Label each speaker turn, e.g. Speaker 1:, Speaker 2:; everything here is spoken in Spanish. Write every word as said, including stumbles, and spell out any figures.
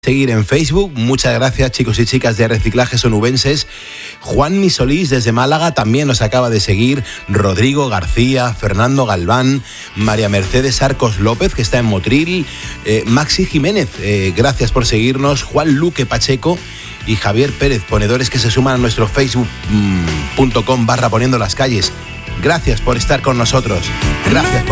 Speaker 1: seguir en Facebook. Muchas gracias, chicos y chicas de Reciclajes Onubenses. Juan Misolís desde Málaga también nos acaba de seguir. Rodrigo García, Fernando Galván, María Mercedes Arcos López, que está en Motril, eh, Maxi Jiménez, eh, gracias por seguirnos. Juan Luque Pacheco y Javier Pérez, ponedores que se suman a nuestro facebook punto com barra poniendo las calles. Gracias por estar con nosotros. Gracias por